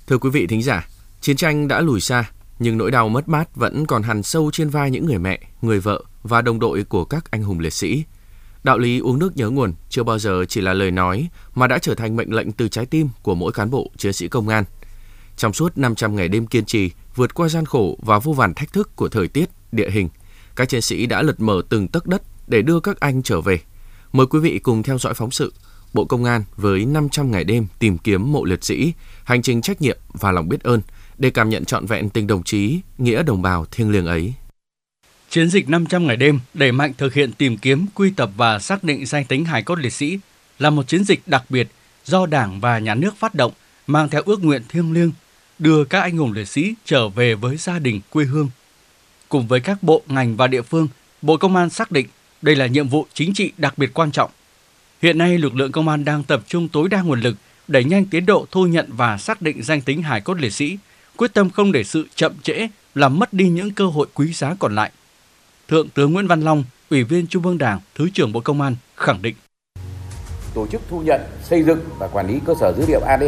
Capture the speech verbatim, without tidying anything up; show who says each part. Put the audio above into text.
Speaker 1: Thưa quý vị thính giả, chiến tranh đã lùi xa, nhưng nỗi đau mất mát vẫn còn hằn sâu trên vai những người mẹ, người vợ và đồng đội của các anh hùng liệt sĩ. Đạo lý uống nước nhớ nguồn chưa bao giờ chỉ là lời nói mà đã trở thành mệnh lệnh từ trái tim của mỗi cán bộ chiến sĩ công an. Trong suốt năm trăm ngày đêm kiên trì, vượt qua gian khổ và vô vàn thách thức của thời tiết, địa hình, các chiến sĩ đã lật mở từng tấc đất để đưa các anh trở về. Mời quý vị cùng theo dõi phóng sự Bộ Công an với năm trăm ngày đêm tìm kiếm mộ liệt sĩ, hành trình trách nhiệm và lòng biết ơn để cảm nhận trọn vẹn tình đồng chí, nghĩa đồng bào thiêng liêng ấy.
Speaker 2: Chiến dịch năm trăm ngày đêm đẩy mạnh thực hiện tìm kiếm, quy tập và xác định danh tính hài cốt liệt sĩ là một chiến dịch đặc biệt do Đảng và Nhà nước phát động, mang theo ước nguyện thiêng liêng đưa các anh hùng liệt sĩ trở về với gia đình, quê hương. Cùng với các bộ, ngành và địa phương, Bộ Công an xác định đây là nhiệm vụ chính trị đặc biệt quan trọng. Hiện nay, lực lượng công an đang tập trung tối đa nguồn lực đẩy nhanh tiến độ thu nhận và xác định danh tính hài cốt liệt sĩ, quyết tâm không để sự chậm trễ làm mất đi những cơ hội quý giá còn lại. Thượng tướng Nguyễn Văn Long, Ủy viên Trung ương Đảng, Thứ trưởng Bộ Công an khẳng định:
Speaker 3: Tổ chức thu nhận, xây dựng và quản lý cơ sở dữ liệu a đê en